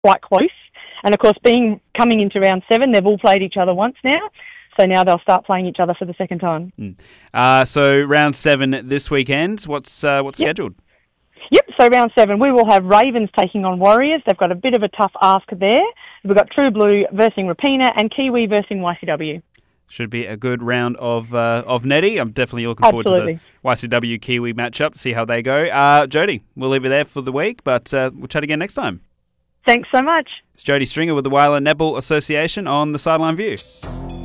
quite close. And, of course, coming into round 7, they've all played each other once now. So now they'll start playing each other for the second time. So round 7 this weekend. What's scheduled? Yep, so round 7, we will have Ravens taking on Warriors. They've got a bit of a tough ask there. We've got True Blue versing Rapina and Kiwi versing YCW. Should be a good round of Netty. I'm definitely looking forward to the YCW Kiwi matchup, see how they go. Jody, we'll leave it there for the week, but we'll chat again next time. Thanks so much. It's Jody Stringer with the Whyalla Netball Association on the Sideline View.